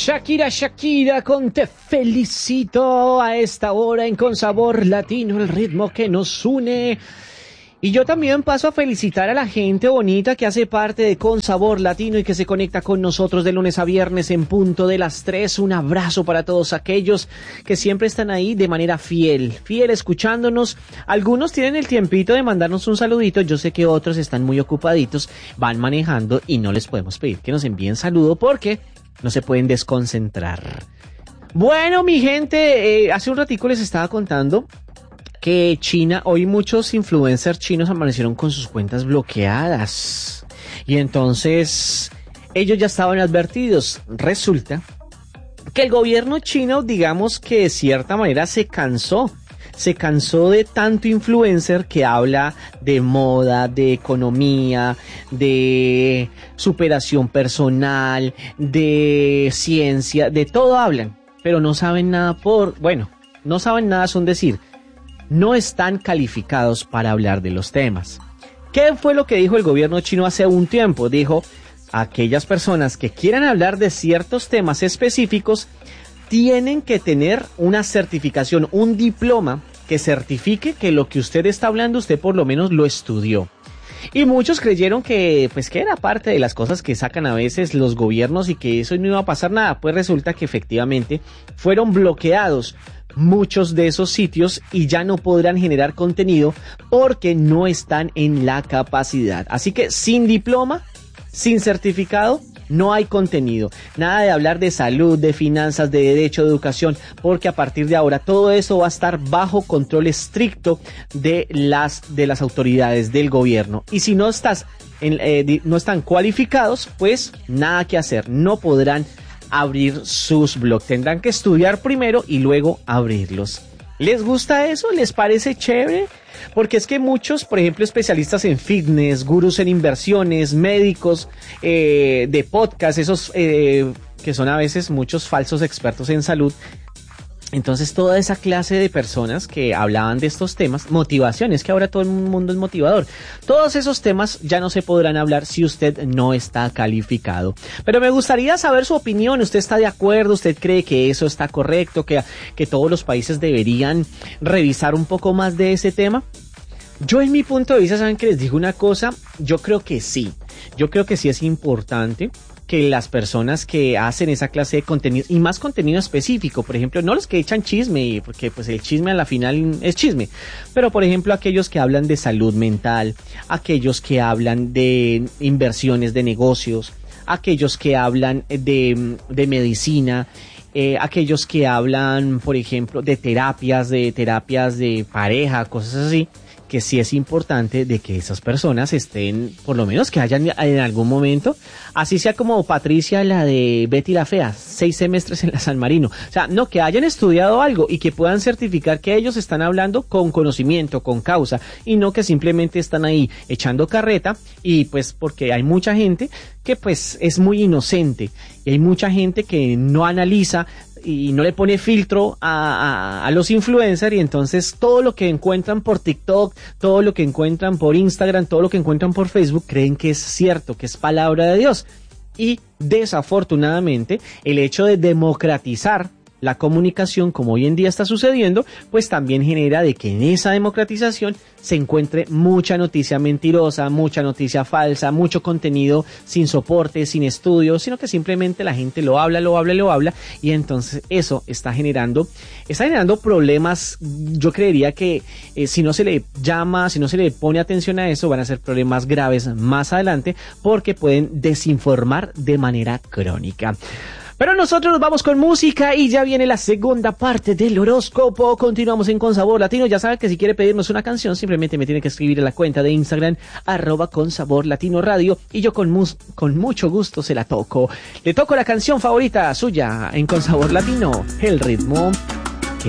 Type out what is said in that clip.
Shakira, Shakira, con Te Felicito a esta hora en Con Sabor Latino, el ritmo que nos une. Y yo también paso a felicitar a la gente bonita que hace parte de Con Sabor Latino y que se conecta con nosotros de lunes a viernes en punto de las 3. Un abrazo para todos aquellos que siempre están ahí de manera fiel escuchándonos. Algunos tienen el tiempito de mandarnos un saludito. Yo sé que otros están muy ocupaditos, van manejando y no les podemos pedir que nos envíen saludo porque no se pueden desconcentrar. Bueno, mi gente, hace un ratico les estaba contando que China, hoy muchos influencers chinos amanecieron con sus cuentas bloqueadas. Y entonces ellos ya estaban advertidos. Resulta que el gobierno chino, digamos que de cierta manera se cansó de tanto influencer que habla de moda, de economía, de superación personal, de ciencia, de todo hablan, pero no saben nada no saben nada, son decir, no están calificados para hablar de los temas. ¿Qué fue lo que dijo el gobierno chino hace un tiempo? Dijo, aquellas personas que quieran hablar de ciertos temas específicos tienen que tener una certificación, un diploma que certifique que lo que usted está hablando, usted por lo menos lo estudió. Y muchos creyeron que era parte de las cosas que sacan a veces los gobiernos y que eso no iba a pasar nada. Pues resulta que efectivamente fueron bloqueados muchos de esos sitios y ya no podrán generar contenido porque no están en la capacidad. Así que sin diploma, sin certificado, no hay contenido. Nada de hablar de salud, de finanzas, de derecho, de educación, porque a partir de ahora todo eso va a estar bajo control estricto de las autoridades del gobierno. Y si no están cualificados, pues nada que hacer. No podrán abrir sus blogs. Tendrán que estudiar primero y luego abrirlos. ¿Les gusta eso? ¿Les parece chévere? Porque es que muchos, por ejemplo, especialistas en fitness, gurús en inversiones, médicos de podcast, esos que son a veces muchos falsos expertos en salud. Entonces toda esa clase de personas que hablaban de estos temas, motivación, es que ahora todo el mundo es motivador. Todos esos temas ya no se podrán hablar si usted no está calificado. Pero me gustaría saber su opinión. ¿Usted está de acuerdo? ¿Usted cree que eso está correcto? ¿Que todos los países deberían revisar un poco más de ese tema? Yo en mi punto de vista, ¿saben que les digo una cosa? Yo creo que sí. Yo creo que sí es importante que las personas que hacen esa clase de contenido, y más contenido específico, por ejemplo, no los que echan chisme, porque pues el chisme a la final es chisme, pero por ejemplo aquellos que hablan de salud mental, aquellos que hablan de inversiones, de negocios, aquellos que hablan de medicina, aquellos que hablan, por ejemplo, de terapias de pareja, cosas así, que sí es importante de que esas personas estén, por lo menos que hayan en algún momento, así sea como Patricia, la de Betty la Fea, 6 semestres en la San Marino. O sea, no, que hayan estudiado algo y que puedan certificar que ellos están hablando con conocimiento, con causa, y no que simplemente están ahí echando carreta, y pues porque hay mucha gente que pues es muy inocente, y hay mucha gente que no analiza y no le pone filtro a los influencers, y entonces todo lo que encuentran por TikTok, todo lo que encuentran por Instagram, todo lo que encuentran por Facebook, creen que es cierto, que es palabra de Dios. Y desafortunadamente el hecho de democratizar la comunicación, como hoy en día está sucediendo, pues también genera de que en esa democratización se encuentre mucha noticia mentirosa, mucha noticia falsa, mucho contenido sin soporte, sin estudio, sino que simplemente la gente lo habla, y entonces eso está generando problemas. Yo creería que si no se le llama, si no se le pone atención a eso, van a ser problemas graves más adelante, porque pueden desinformar de manera crónica. Pero nosotros nos vamos con música y ya viene la segunda parte del horóscopo. Continuamos en Con Sabor Latino. Ya sabe que si quiere pedirnos una canción, simplemente me tiene que escribir a la cuenta de Instagram, @consaborlatinoradio, y yo con mucho gusto se la toco. Le toco la canción favorita suya en Con Sabor Latino, el ritmo